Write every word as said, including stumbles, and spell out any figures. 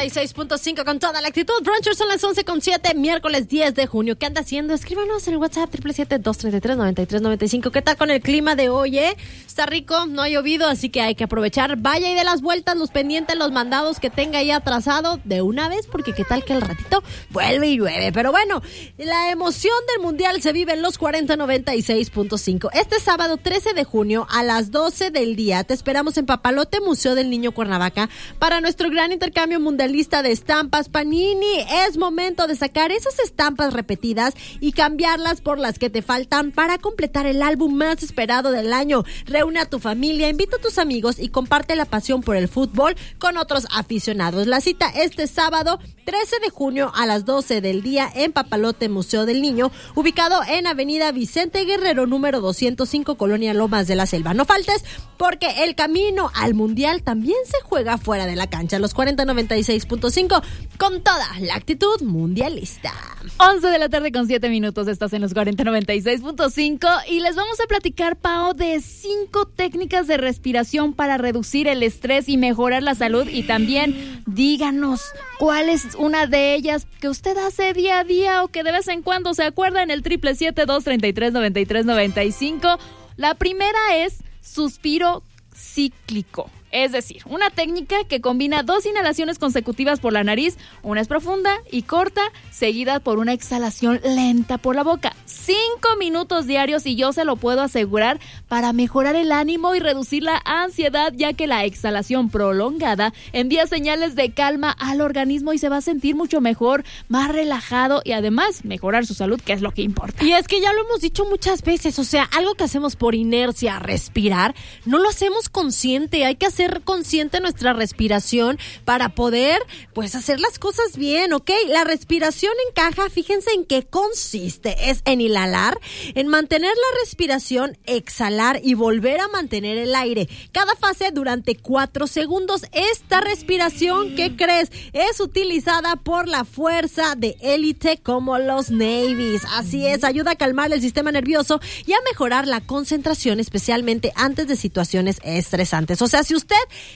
noventa y seis punto cinco con toda la actitud. Brunchers, son las once con siete, miércoles diez de junio. ¿Qué anda haciendo? Escríbanos en el WhatsApp siete siete siete, dos tres tres, nueve tres nueve cinco. ¿Qué tal con el clima de hoy, eh? Está rico, no ha llovido, así que hay que aprovechar. Vaya y de las vueltas, los pendientes, los mandados que tenga ahí atrasado de una vez, porque qué tal que al ratito vuelve y llueve. Pero bueno, la emoción del mundial se vive en los cuarenta noventa y seis punto cinco. Este sábado trece de junio a las doce del día te esperamos en Papalote, Museo del Niño Cuernavaca, para nuestro gran intercambio mundialista de estampas Panini. Es momento de sacar esas estampas repetidas y cambiarlas por las que te faltan para completar el álbum más esperado del año. Reúne a tu familia, invita a tus amigos y comparte la pasión por el fútbol con otros aficionados. La cita este sábado trece de junio a las doce del día en Papalote, Museo del Niño, ubicado en Avenida Vicente Guerrero, número doscientos cinco, Colonia Lomas de la Selva. No faltes, porque el camino al mundial también se juega fuera de la cancha. Los cuarenta noventa y seis punto cinco con toda la actitud mundialista. once de la tarde con siete minutos, estás en los cuarenta noventa y seis punto cinco y les vamos a platicar, Pao, de cinco técnicas de respiración para reducir el estrés y mejorar la salud. Y también díganos cuál es una de ellas que usted hace día a día o que de vez en cuando se acuerda en el siete siete siete, dos tres tres, nueve tres nueve cinco. La primera es suspiro cíclico. Es decir, una técnica que combina dos inhalaciones consecutivas por la nariz, una es profunda y corta, seguida por una exhalación lenta por la boca. Cinco minutos diarios y yo se lo puedo asegurar para mejorar el ánimo y reducir la ansiedad, ya que la exhalación prolongada envía señales de calma al organismo y se va a sentir mucho mejor, más relajado y además mejorar su salud, que es lo que importa. Y es que ya lo hemos dicho muchas veces, o sea, algo que hacemos por inercia, respirar, no lo hacemos consciente, hay que hacer consciente nuestra respiración para poder, pues, hacer las cosas bien, ¿ok? La respiración en caja, fíjense en qué consiste. Es en inhalar, en mantener la respiración, exhalar y volver a mantener el aire. Cada fase durante cuatro segundos. Esta respiración, ¿qué crees? Es utilizada por la fuerza de élite como los Navies. Así es, ayuda a calmar el sistema nervioso y a mejorar la concentración, especialmente antes de situaciones estresantes. O sea, si usted